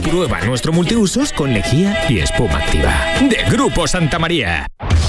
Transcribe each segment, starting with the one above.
Prueba nuestro multiusos con lejía y espuma activa. De Grupo Santa María.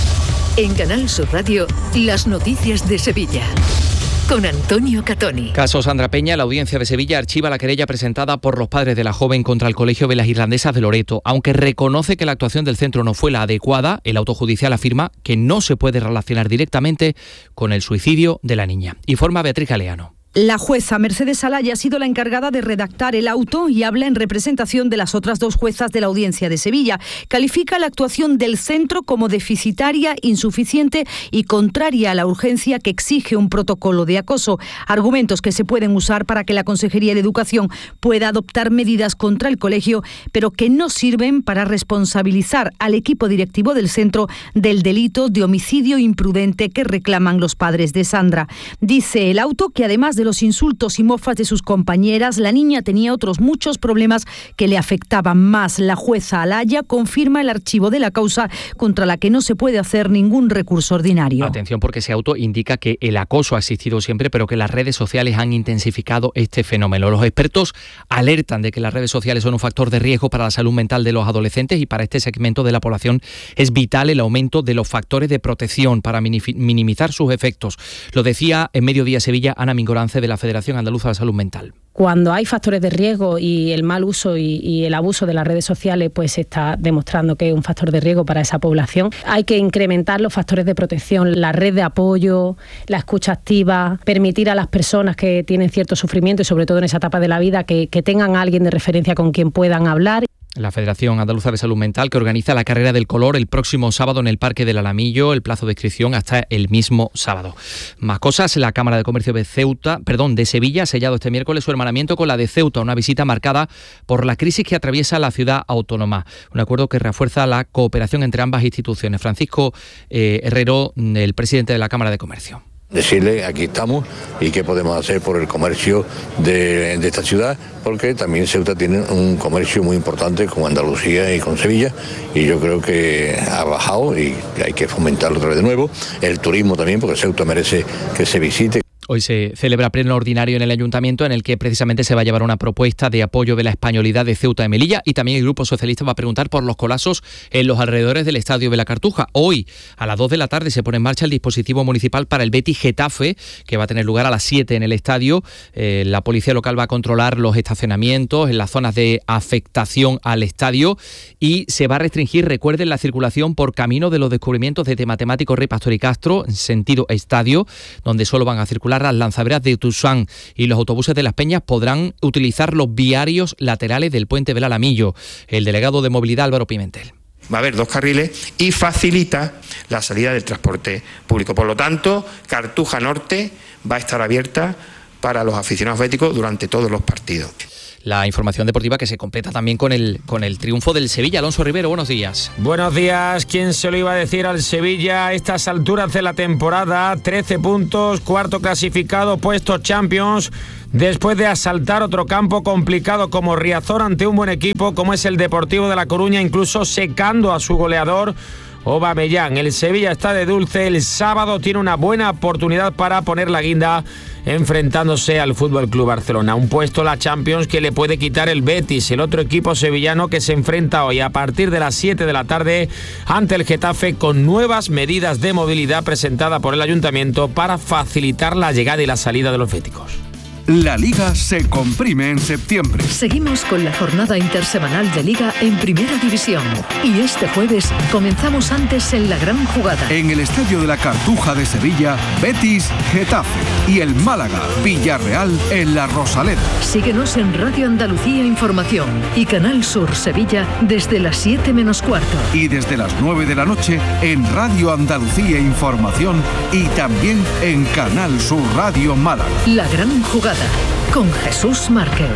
En Canal Sur Radio, las noticias de Sevilla. Con Antonio Catoni. Caso Sandra Peña, la Audiencia de Sevilla archiva la querella presentada por los padres de la joven contra el Colegio de las Irlandesas de Loreto. Aunque reconoce que la actuación del centro no fue la adecuada, el auto judicial afirma que no se puede relacionar directamente con el suicidio de la niña. Informa Beatriz Galeano. La jueza Mercedes Alaya ha sido la encargada de redactar el auto y habla en representación de las otras dos juezas de la Audiencia de Sevilla. Califica la actuación del centro como deficitaria, insuficiente y contraria a la urgencia que exige un protocolo de acoso. Argumentos que se pueden usar para que la Consejería de Educación pueda adoptar medidas contra el colegio, pero que no sirven para responsabilizar al equipo directivo del centro del delito de homicidio imprudente que reclaman los padres de Sandra. Dice el auto que además de los insultos y mofas de sus compañeras, la niña tenía otros muchos problemas que le afectaban más. La jueza Alaya confirma el archivo de la causa contra la que no se puede hacer ningún recurso ordinario. Atención, porque ese auto indica que el acoso ha existido siempre, pero que las redes sociales han intensificado este fenómeno. Los expertos alertan de que las redes sociales son un factor de riesgo para la salud mental de los adolescentes y para este segmento de la población es vital el aumento de los factores de protección para minimizar sus efectos. Lo decía en Mediodía Sevilla Ana Mingorance, de la Federación Andaluza de Salud Mental. Cuando hay factores de riesgo y el mal uso y el abuso de las redes sociales, pues se está demostrando que es un factor de riesgo para esa población. Hay que incrementar los factores de protección, la red de apoyo, la escucha activa, permitir a las personas que tienen cierto sufrimiento y sobre todo en esa etapa de la vida que tengan a alguien de referencia con quien puedan hablar. La Federación Andaluza de Salud Mental, que organiza la Carrera del Color el próximo sábado en el Parque del Alamillo, el plazo de inscripción hasta el mismo sábado. Más cosas, la Cámara de Comercio de Sevilla ha sellado este miércoles su hermanamiento con la de Ceuta, una visita marcada por la crisis que atraviesa la ciudad autónoma. Un acuerdo que refuerza la cooperación entre ambas instituciones. Francisco Herrero, el presidente de la Cámara de Comercio. Decirle, aquí estamos y qué podemos hacer por el comercio de esta ciudad, porque también Ceuta tiene un comercio muy importante con Andalucía y con Sevilla, y yo creo que ha bajado y hay que fomentarlo otra vez de nuevo. El turismo también, porque Ceuta merece que se visite. Hoy se celebra pleno ordinario en el Ayuntamiento, en el que precisamente se va a llevar una propuesta de apoyo de la españolidad de Ceuta y Melilla, y también el Grupo Socialista va a preguntar por los colapsos en los alrededores del Estadio de la Cartuja. Hoy, a las 2 de la tarde, se pone en marcha el dispositivo municipal para el Betis Getafe, que va a tener lugar a las 7 en el estadio. La policía local va a controlar los estacionamientos en las zonas de afectación al estadio y se va a restringir, recuerden, la circulación por camino de los descubrimientos de Matemático Rey Pastor y Castro, en sentido estadio, donde solo van a circular las lanzaderas de Tusán, y los autobuses de Las Peñas podrán utilizar los viarios laterales del puente del Alamillo. El delegado de Movilidad, Álvaro Pimentel. Va a haber 2 carriles y facilita la salida del transporte público. Por lo tanto, Cartuja Norte va a estar abierta para los aficionados béticos durante todos los partidos. La información deportiva que se completa también con el triunfo del Sevilla. Alonso Rivero, buenos días. Buenos días. ¿Quién se lo iba a decir al Sevilla a estas alturas de la temporada? 13 puntos, cuarto clasificado, puesto Champions, después de asaltar otro campo complicado como Riazor ante un buen equipo como es el Deportivo de La Coruña, incluso secando a su goleador Aubameyang. El Sevilla está de dulce. El sábado tiene una buena oportunidad para poner la guinda enfrentándose al Fútbol Club Barcelona. Un puesto la Champions que le puede quitar el Betis, el otro equipo sevillano que se enfrenta hoy a partir de las 7 de la tarde ante el Getafe, con nuevas medidas de movilidad presentadas por el Ayuntamiento para facilitar la llegada y la salida de los béticos. La Liga se comprime en septiembre. Seguimos con la jornada intersemanal de Liga en Primera División. Y este jueves comenzamos antes en la gran jugada. En el Estadio de la Cartuja de Sevilla, Betis, Getafe. Y el Málaga, Villarreal en la Rosaleda. Síguenos en Radio Andalucía Información y Canal Sur Sevilla desde las 7 menos cuarto. Y desde las 9 de la noche en Radio Andalucía Información y también en Canal Sur Radio Málaga. La gran jugada con Jesús Márquez.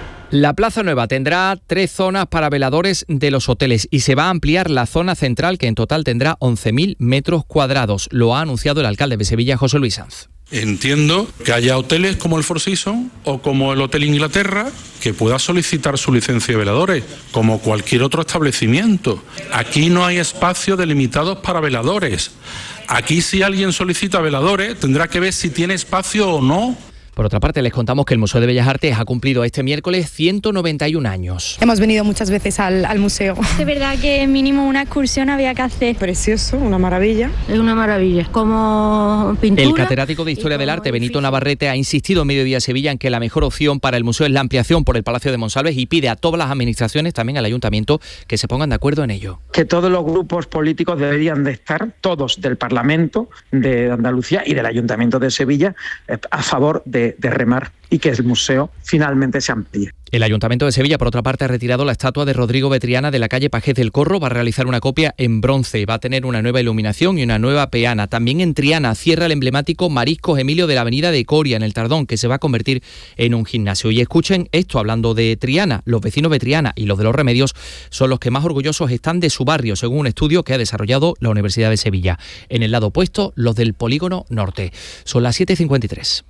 La Plaza Nueva tendrá 3 zonas para veladores de los hoteles y se va a ampliar la zona central, que en total tendrá 11.000 metros cuadrados. Lo ha anunciado el alcalde de Sevilla, José Luis Sanz. Entiendo que haya hoteles como el Four Seasons o como el Hotel Inglaterra que pueda solicitar su licencia de veladores, como cualquier otro establecimiento. Aquí no hay espacios delimitados para veladores. Aquí, si alguien solicita veladores, tendrá que ver si tiene espacio o no. Por otra parte, les contamos que el Museo de Bellas Artes ha cumplido este miércoles 191 años. Hemos venido muchas veces al museo. De verdad que mínimo una excursión había que hacer. Precioso, una maravilla. Es una maravilla, como pintura. El catedrático de Historia del Arte, Benito Navarrete, ha insistido en Mediodía Sevilla en que la mejor opción para el museo es la ampliación por el Palacio de Monsalves y pide a todas las administraciones, también al Ayuntamiento, que se pongan de acuerdo en ello. Que todos los grupos políticos deberían de estar, todos del Parlamento de Andalucía y del Ayuntamiento de Sevilla, a favor de remar y que el museo finalmente se amplíe. El Ayuntamiento de Sevilla, por otra parte, ha retirado la estatua de Rodrigo Betriana de la calle Pajés del Corro. Va a realizar una copia en bronce. Va a tener una nueva iluminación y una nueva peana. También en Triana cierra el emblemático Mariscos Emilio de la avenida de Coria, en el Tardón, que se va a convertir en un gimnasio. Y escuchen esto, hablando de Triana, los vecinos de Triana y los de Los Remedios son los que más orgullosos están de su barrio, según un estudio que ha desarrollado la Universidad de Sevilla. En el lado opuesto, los del Polígono Norte. Son las 7:53.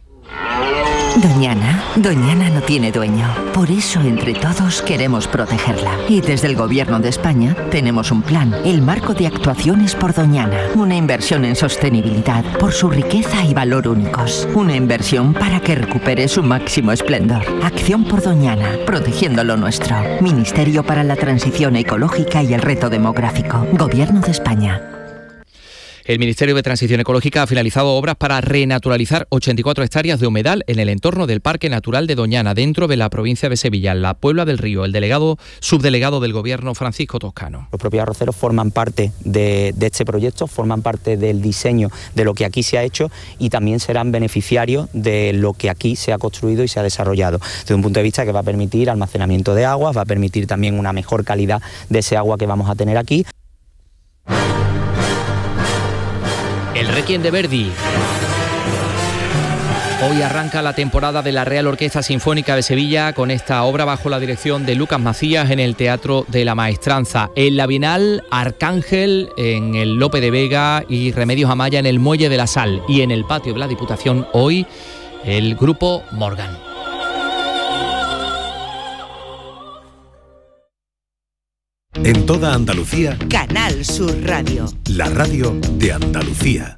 Doñana no tiene dueño. Por eso, entre todos, queremos protegerla. Y desde el Gobierno de España tenemos un plan, el Marco de Actuaciones por Doñana. Una inversión en sostenibilidad por su riqueza y valor únicos. Una inversión para que recupere su máximo esplendor. Acción por Doñana, protegiendo lo nuestro. Ministerio para la Transición Ecológica y el Reto Demográfico. Gobierno de España. El Ministerio de Transición Ecológica ha finalizado obras para renaturalizar 84 hectáreas de humedal en el entorno del Parque Natural de Doñana, dentro de la provincia de Sevilla, en la Puebla del Río. El subdelegado del Gobierno, Francisco Toscano. Los propios arroceros forman parte de este proyecto, forman parte del diseño de lo que aquí se ha hecho y también serán beneficiarios de lo que aquí se ha construido y se ha desarrollado. Desde un punto de vista que va a permitir almacenamiento de aguas, va a permitir también una mejor calidad de ese agua que vamos a tener aquí. El Requiem de Verdi. Hoy arranca la temporada de la Real Orquesta Sinfónica de Sevilla con esta obra bajo la dirección de Lucas Macías en el Teatro de la Maestranza. En la Bienal, Arcángel en el Lope de Vega y Remedios Amaya en el Muelle de la Sal. Y en el patio de la Diputación hoy el grupo Morgan. En toda Andalucía, Canal Sur Radio. La radio de Andalucía.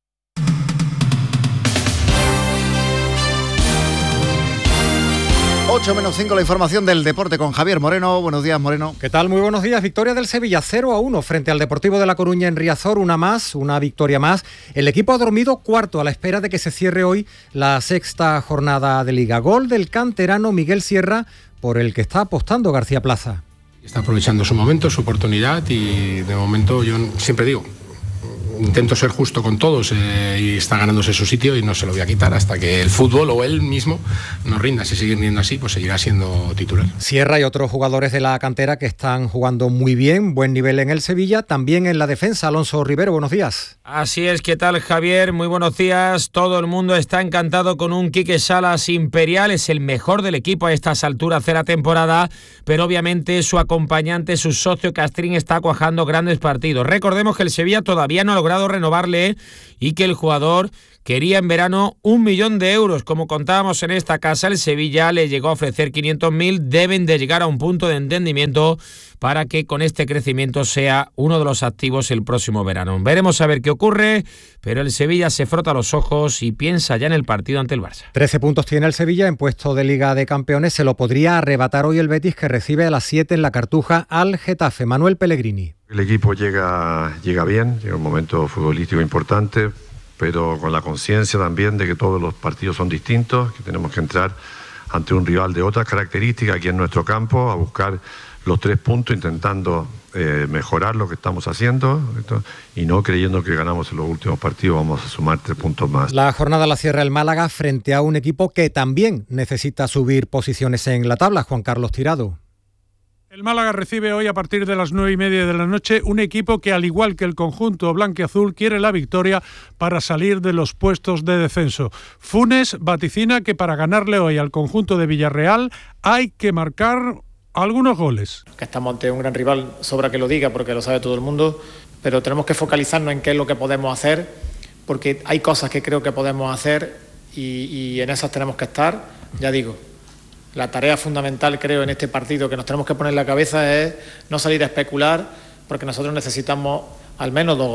Ocho menos 5, la información del deporte con Javier Moreno. Buenos días, Moreno. ¿Qué tal? Muy buenos días. Victoria del Sevilla 0-1 frente al Deportivo de La Coruña en Riazor. Una victoria más. El equipo ha dormido cuarto a la espera de que se cierre hoy la sexta jornada de Liga. Gol del canterano Miguel Sierra, por el que está apostando García Plaza. Está aprovechando su momento, su oportunidad y de momento yo siempre digo, intento ser justo con todos y está ganándose su sitio y no se lo voy a quitar hasta que el fútbol o él mismo nos rinda. Si sigue rindiendo así, pues seguirá siendo titular. Sierra y otros jugadores de la cantera que están jugando muy bien, buen nivel en el Sevilla, también en la defensa. Alonso Rivero, buenos días. Así es, ¿qué tal, Javier? Muy buenos días. Todo el mundo está encantado con un Quique Salas imperial, es el mejor del equipo a estas alturas de la temporada, pero obviamente su acompañante, su socio Castrín, está cuajando grandes partidos. Recordemos que el Sevilla todavía no ha logrado renovarle y que el jugador quería en verano 1 millón de euros. Como contábamos en esta casa, el Sevilla le llegó a ofrecer 500.000. Deben de llegar a un punto de entendimiento para que con este crecimiento sea uno de los activos el próximo verano. Veremos a ver qué ocurre, pero el Sevilla se frota los ojos y piensa ya en el partido ante el Barça. 13 puntos tiene el Sevilla en puesto de Liga de Campeones. Se lo podría arrebatar hoy el Betis, que recibe a las 7 en la Cartuja al Getafe. Manuel Pellegrini. El equipo llega bien, llega un momento futbolístico importante, pero con la conciencia también de que todos los partidos son distintos, que tenemos que entrar ante un rival de otras características aquí en nuestro campo, a buscar los 3 puntos, intentando mejorar lo que estamos haciendo y no creyendo que ganamos en los últimos partidos vamos a sumar 3 puntos más. La jornada la cierra el Málaga frente a un equipo que también necesita subir posiciones en la tabla. Juan Carlos Tirado. El Málaga recibe hoy a partir de las 9:30 de la noche un equipo que, al igual que el conjunto blanquiazul, quiere la victoria para salir de los puestos de descenso. Funes vaticina que para ganarle hoy al conjunto de Villarreal hay que marcar algunos goles. Que estamos ante un gran rival, sobra que lo diga porque lo sabe todo el mundo, pero tenemos que focalizarnos en qué es lo que podemos hacer, porque hay cosas que creo que podemos hacer y en esas tenemos que estar, ya digo. La tarea fundamental, creo, en este partido que nos tenemos que poner en la cabeza es no salir a especular, porque nosotros necesitamos al menos 2 goles.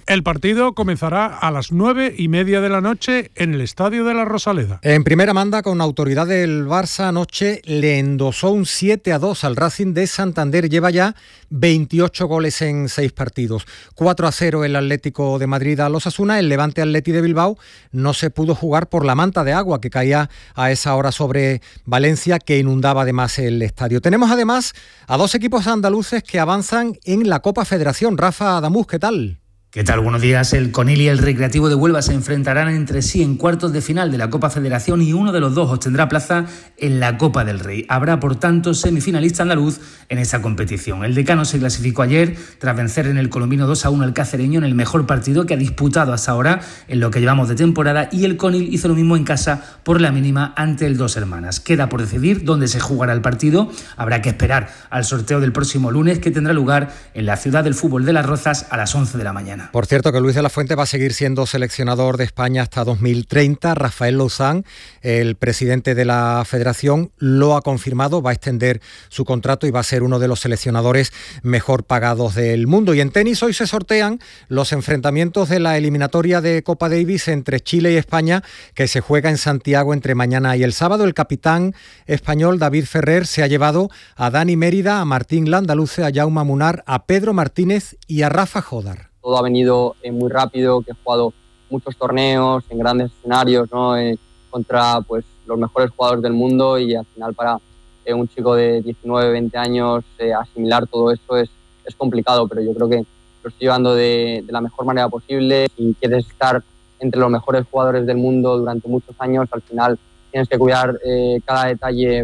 El partido comenzará a las 9:30 de la noche en el Estadio de la Rosaleda. En primera manda, con autoridad del Barça, anoche le endosó un 7-2 al Racing de Santander. Lleva ya 28 goles en 6 partidos. 4-0 el Atlético de Madrid al Osasuna. El Levante Atleti de Bilbao no se pudo jugar por la manta de agua que caía a esa hora sobre Valencia, que inundaba además el estadio. Tenemos además a 2 equipos andaluces que avanzan en la Copa Federación. Rafa Adamuz, ¿qué tal? ¿Qué tal? Buenos días. El Conil y el Recreativo de Huelva se enfrentarán entre sí en cuartos de final de la Copa Federación y uno de los dos obtendrá plaza en la Copa del Rey. Habrá, por tanto, semifinalista andaluz en esta competición. El Decano se clasificó ayer tras vencer en el colombino 2-1 al cacereño en el mejor partido que ha disputado hasta ahora en lo que llevamos de temporada, y el Conil hizo lo mismo en casa por la mínima ante el Dos Hermanas. Queda por decidir dónde se jugará el partido. Habrá que esperar al sorteo del próximo lunes, que tendrá lugar en la ciudad del fútbol de Las Rozas a las 11 de la mañana. Por cierto, que Luis de la Fuente va a seguir siendo seleccionador de España hasta 2030. Rafael Louzán, el presidente de la federación, lo ha confirmado, va a extender su contrato y va a ser uno de los seleccionadores mejor pagados del mundo. Y en tenis hoy se sortean los enfrentamientos de la eliminatoria de Copa Davis entre Chile y España, que se juega en Santiago entre mañana y el sábado. El capitán español David Ferrer se ha llevado a Dani Mérida, a Martín Landaluce, a Jaume Munar, a Pedro Martínez y a Rafa Jodar. Todo ha venido muy rápido, que he jugado muchos torneos en grandes escenarios, ¿no? Contra pues los mejores jugadores del mundo, y al final para un chico de 19, 20 años asimilar todo eso es complicado, pero yo creo que lo estoy llevando de la mejor manera posible. Si quieres estar entre los mejores jugadores del mundo durante muchos años, al final tienes que cuidar cada detalle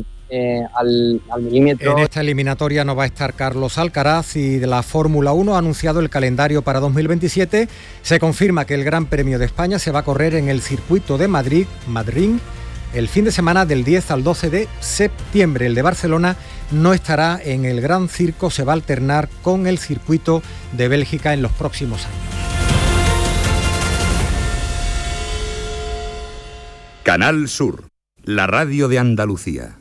al milímetro. En esta eliminatoria no va a estar Carlos Alcaraz, y de la Fórmula 1 ha anunciado el calendario para 2027. Se confirma que el Gran Premio de España se va a correr en el circuito de Madrid, el fin de semana del 10 al 12 de septiembre. El de Barcelona no estará en el Gran Circo, se va a alternar con el circuito de Bélgica en los próximos años. Canal Sur, la radio de Andalucía.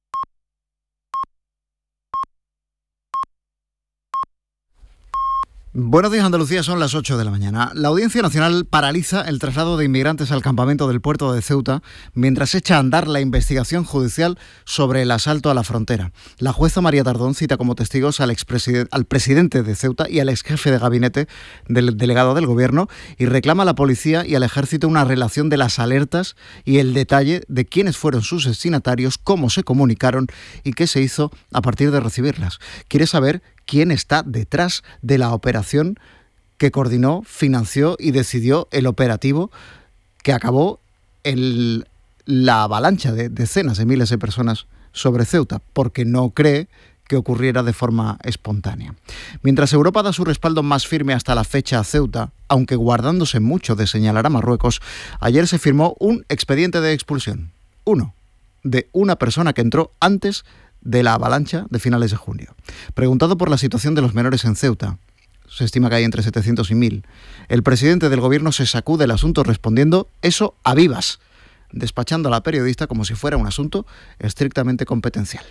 Buenos días, Andalucía, son las 8 de la mañana. La Audiencia Nacional paraliza el traslado de inmigrantes al campamento del puerto de Ceuta mientras echa a andar la investigación judicial sobre el asalto a la frontera. La jueza María Tardón cita como testigos al presidente de Ceuta y al exjefe de gabinete del delegado del gobierno, y reclama a la policía y al ejército una relación de las alertas y el detalle de quiénes fueron sus destinatarios, cómo se comunicaron y qué se hizo a partir de recibirlas. Quiere saber quién está detrás de la operación que coordinó, financió y decidió el operativo que acabó en la avalancha de decenas de miles de personas sobre Ceuta, porque no cree que ocurriera de forma espontánea. Mientras Europa da su respaldo más firme hasta la fecha a Ceuta, aunque guardándose mucho de señalar a Marruecos, ayer se firmó un expediente de expulsión. Uno, de una persona que entró antes de la avalancha de finales de junio. Preguntado por la situación de los menores en Ceuta, se estima que hay entre 700 y 1000, el presidente del gobierno se sacude el asunto respondiendo eso a vivas, despachando a la periodista como si fuera un asunto estrictamente competencial.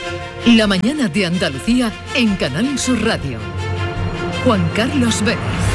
La mañana de Andalucía en Canal Sur Radio. Juan Carlos Vélez.